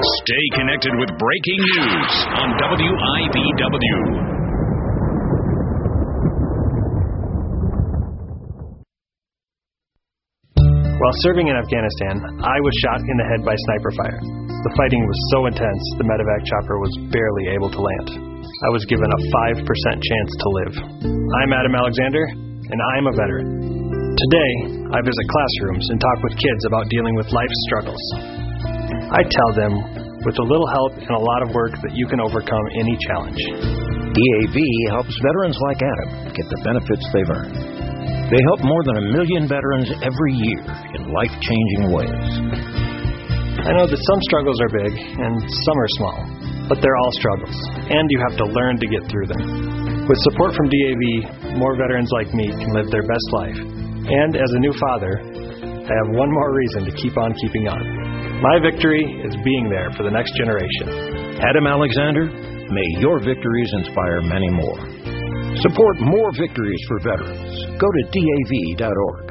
Stay connected with breaking news on WIBW. While serving in Afghanistan, I was shot in the head by sniper fire. The fighting was so intense, the medevac chopper was barely able to land. I was given a 5% chance to live. I'm Adam Alexander, and I'm a veteran. Today, I visit classrooms and talk with kids about dealing with life's struggles. I tell them, with a little help and a lot of work, that you can overcome any challenge. DAV helps veterans like Adam get the benefits they've earned. They help more than 1 million veterans every year in life-changing ways. I know that some struggles are big and some are small, but they're all struggles, and you have to learn to get through them. With support from DAV, more veterans like me can live their best life. And as a new father, I have one more reason to keep on keeping on. My victory is being there for the next generation. Adam Alexander, may your victories inspire many more. Support more victories for veterans. Go to DAV.org.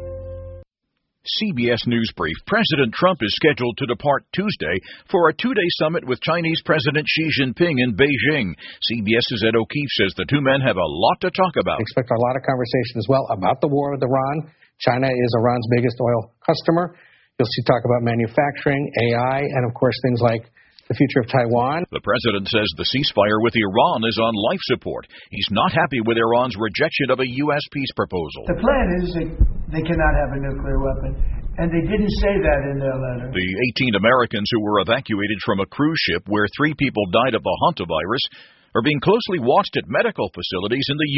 CBS News Brief. President Trump is scheduled to depart Tuesday for a two-day summit with Chinese President Xi Jinping in Beijing. CBS's Ed O'Keefe says the two men have a lot to talk about. I expect a lot of conversation as well about the war with Iran. China is Iran's biggest oil customer. You'll see talk about manufacturing, AI, and of course things like the future of Taiwan. The president says the ceasefire with Iran is on life support. He's not happy with Iran's rejection of a U.S. peace proposal. The plan is they cannot have a nuclear weapon, and they didn't say that in their letter. The 18 Americans who were evacuated from a cruise ship where 3 people died of the hantavirus are being closely watched at medical facilities in the